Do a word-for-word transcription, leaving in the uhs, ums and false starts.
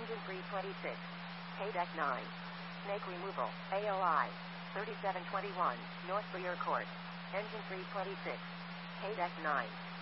Engine three twenty-six. K-Deck nine. Snake removal, A O I. thirty-seven twenty-one, North Breer Court. Engine three twenty-six. K-Deck nine.